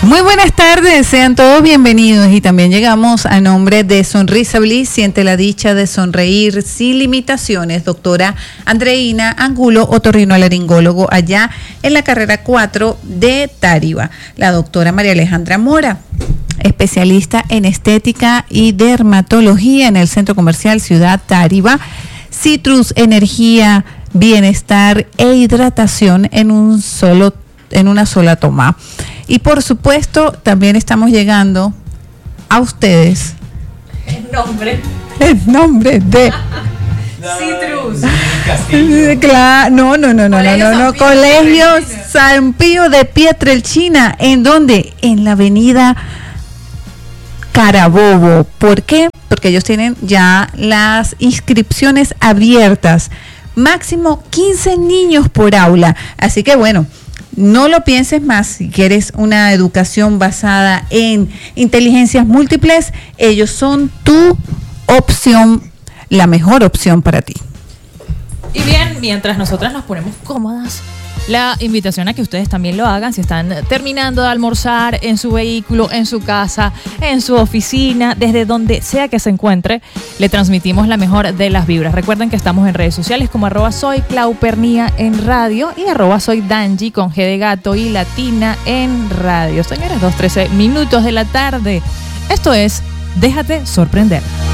Muy buenas tardes, sean todos bienvenidos y también llegamos a nombre de Sonrisa Bliss, siente la dicha de sonreír sin limitaciones, doctora Andreina Angulo, otorrinolaringólogo allá en la carrera 4 de Táriba, la doctora María Alejandra Mora, especialista en estética y dermatología en el Centro Comercial Ciudad Táriba, Citrus, energía, bienestar e hidratación en una sola toma. Y por supuesto, también estamos llegando a ustedes en nombre de Citrus. No. Colegio San Pío de Pietrelcina. ¿En dónde? En la avenida Carabobo. ¿Por qué? Porque ellos tienen ya las inscripciones abiertas. Máximo 15 niños por aula. Así que bueno, no lo pienses más. Si quieres una educación basada en inteligencias múltiples, ellos son tu opción, la mejor opción para ti. Y bien, mientras nosotras nos ponemos cómodas, la invitación a que ustedes también lo hagan si están terminando de almorzar en su vehículo, en su casa, en su oficina, desde donde sea que se encuentre, le transmitimos la mejor de las vibras. Recuerden que estamos en redes sociales como @soyclaupernía en radio y @soydangi con G de gato y latina en radio. Señores, 2:13 minutos de la tarde. Esto es Déjate sorprender.